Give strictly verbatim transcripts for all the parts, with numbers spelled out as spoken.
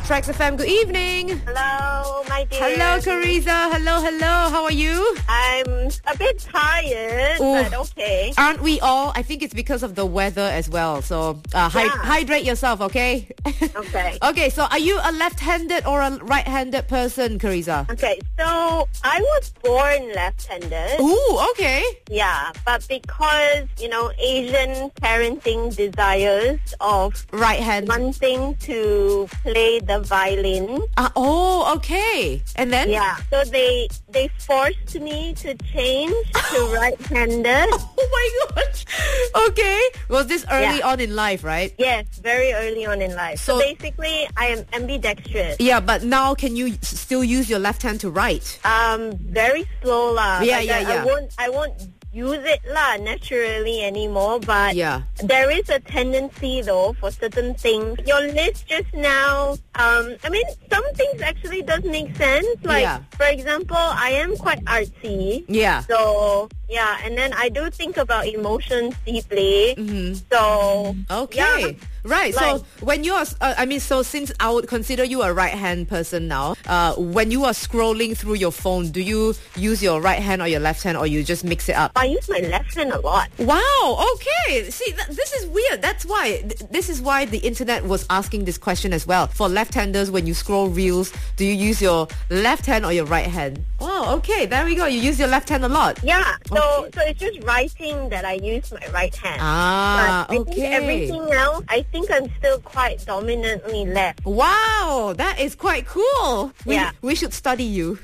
Tracks F M, good evening. Hello, my dear. Hello, Carissa. Hello, hello. How are you? I'm a bit tired, Ooh. but okay. Aren't we all? I think it's because of the weather as well. So uh, hy- Yeah. hydrate yourself, okay? Okay. Okay, so are you a left-handed or a right-handed person, Carissa? Okay, so I was born left-handed. Ooh, okay. Yeah, but because, you know, Asian parenting desires of Right hand. wanting to play the violin. Uh, oh, okay. And then? Yeah, so they they forced me to change to right-handed. Oh my gosh. Okay. Was this early Yeah. on in life, right? Yes, very early on in life. So- So, basically, I am ambidextrous. Yeah, but now can you s- still use your left hand to write? Um, very slow lah. Yeah, Like, yeah, I, yeah. I won't, I won't use it lah naturally anymore. But Yeah. there is a tendency though for certain things. Your list just now. Um, I mean, some things actually does make sense. Like, Yeah. for example, I am quite artsy. Yeah. So yeah, and then I do think about emotions deeply. Mm-hmm. So Okay. yeah. Right. Like- so when you are, uh, I mean, so since I would consider you a right hand person now, uh, when you are scrolling through your phone, do you use your right hand or your left hand, or you just mix it up? I use my left hand a lot. Wow. Okay. See, th- this is weird. That's why. Th- this is why the internet was asking this question as well. For left-handers, when you scroll reels, do you use your left hand or your right hand? Wow. Okay. There we go. You use your left hand a lot. Yeah. So Okay. so it's just writing that I use my right hand. Ah. But I Okay. think everything else, I think I'm still quite dominantly left. Wow, that is quite cool. We, Yeah. we should study you.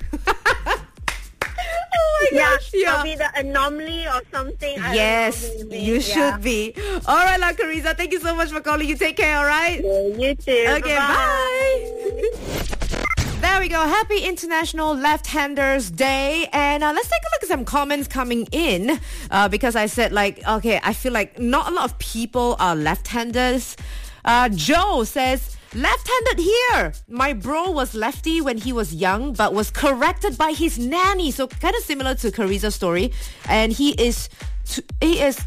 Oh my Yeah, gosh. Yeah. I'll be the anomaly or something. I don't Yes, know, maybe. you Yeah. should be. All right, La Carissa, thank you so much for calling. You take care, all right? Yeah, you too. Okay, Bye-bye. bye. There we go. Happy International Left-Handers Day. And uh, let's take a look at some comments coming in. Uh, because I said, like, okay, I feel like not a lot of people are left-handers. Uh, Joe says, left-handed here. My bro was lefty when he was young, but was corrected by his nanny. So kind of similar to Carissa's story. And he is, t- he is